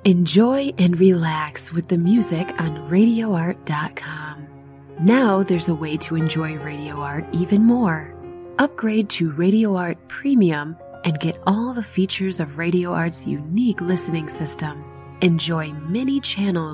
Enjoy and relax with the music on RadioArt.com. Now there's a way to enjoy Radio Art even more. Upgrade to Radio Art Premium and get all the features of Radio Art's unique listening system. Enjoy many channels